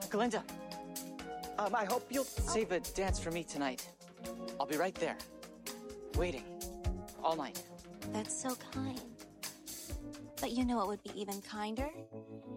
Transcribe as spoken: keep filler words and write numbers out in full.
Glinda, um, I hope you'll save a dance for me tonight. I'll be right there, waiting, all night. That's so kind. But you know what would be even kinder?